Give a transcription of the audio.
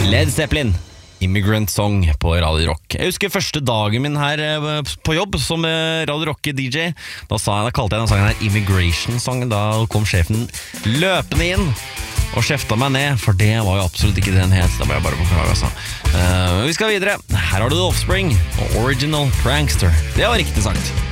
Led Zeppelin, Immigrant Song på Radio Rock. Jeg husker første dagen min her på jobb som Radio Rock-DJ. Da kalte jeg den sangen her Immigration Song. Da kom sjefen løpende inn og kjefta meg ned, for det var jo absolutt ikke det den het. Da må jeg bare beklage, altså. Vi skal videre. Her har du The Offspring og Original Prankster. Det var riktig sagt.